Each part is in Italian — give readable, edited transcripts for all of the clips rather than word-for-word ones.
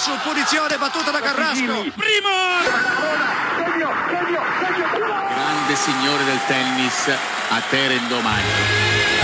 su punizione battuta da Carrasco. Primo! Grande signore del tennis a Teren domani.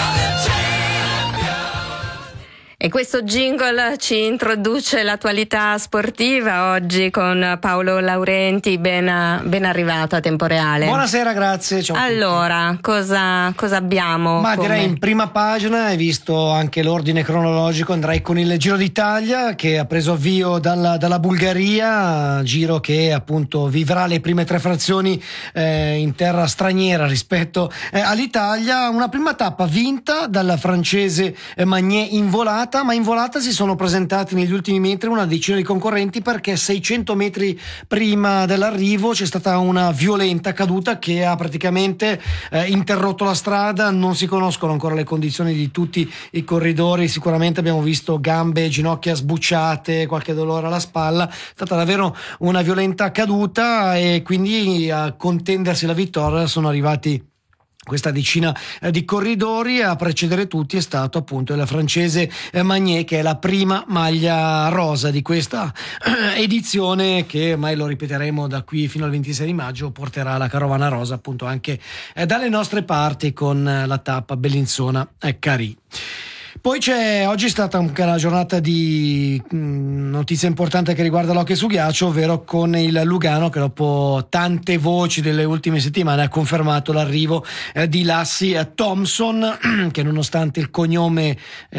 E questo jingle ci introduce l'attualità sportiva oggi con Paolo Laurenti, ben arrivato a Tempo Reale. Buonasera, grazie. Ciao. Allora, cosa abbiamo? Ma direi in prima pagina, hai visto anche l'ordine cronologico, andrei con il Giro d'Italia che ha preso avvio dalla Bulgaria, giro che appunto vivrà le prime 3 frazioni in terra straniera rispetto all'Italia. Una prima tappa vinta dal francese Magnier in volata, ma in volata si sono presentati negli ultimi metri una decina di concorrenti, perché 600 metri prima dell'arrivo c'è stata una violenta caduta che ha praticamente interrotto la strada. Non si conoscono ancora le condizioni di tutti i corridori, sicuramente abbiamo visto gambe e ginocchia sbucciate, qualche dolore alla spalla. È stata davvero una violenta caduta e quindi a contendersi la vittoria sono arrivati questa decina di corridori. A precedere tutti è stato appunto il francese Magnier, che è la prima maglia rosa di questa edizione, che mai lo ripeteremo da qui fino al 26 di maggio, porterà la carovana rosa appunto anche dalle nostre parti con la tappa Bellinzona-Carì. Poi oggi è stata anche una giornata di notizia importante che riguarda l'hockey su ghiaccio, ovvero con il Lugano che dopo tante voci delle ultime settimane ha confermato l'arrivo di Lassie Thompson, che nonostante il cognome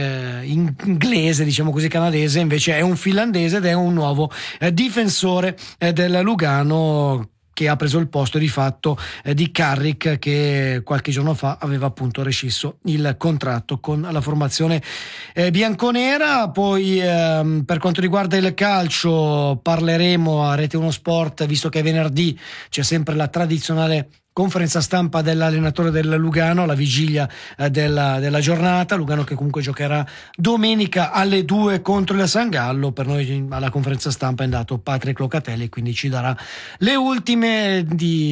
inglese, diciamo così, canadese, invece è un finlandese ed è un nuovo difensore del Lugano, che ha preso il posto di fatto di Carrick, che qualche giorno fa aveva appunto rescisso il contratto con la formazione bianconera. Poi per quanto riguarda il calcio parleremo a Rete 1 Sport, visto che venerdì c'è sempre la tradizionale conferenza stampa dell'allenatore del Lugano alla vigilia della giornata. Lugano che comunque giocherà domenica alle 2 contro il San Gallo. Per noi alla conferenza stampa è andato Patrick Locatelli, quindi ci darà le ultime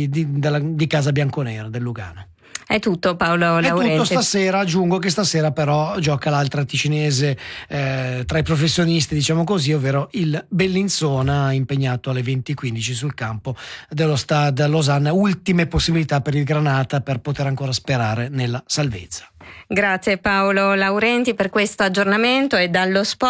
di casa bianconera del Lugano. È tutto, Paolo Laurenti. È tutto stasera. Aggiungo che stasera però gioca l'altra ticinese tra i professionisti, diciamo così, ovvero il Bellinzona, impegnato alle 20:15 sul campo dello Stade Lausanne. Ultime possibilità per il Granata per poter ancora sperare nella salvezza. Grazie Paolo Laurenti per questo aggiornamento, e dallo sport